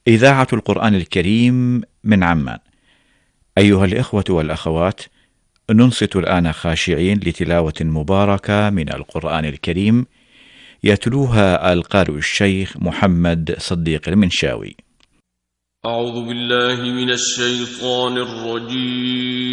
إذاعة القرآن الكريم من عمان. أيها الإخوة والأخوات، ننصت الآن خاشعين لتلاوة مباركة من القرآن الكريم يتلوها القارئ الشيخ محمد صديق المنشاوي. أعوذ بالله من الشيطان الرجيم.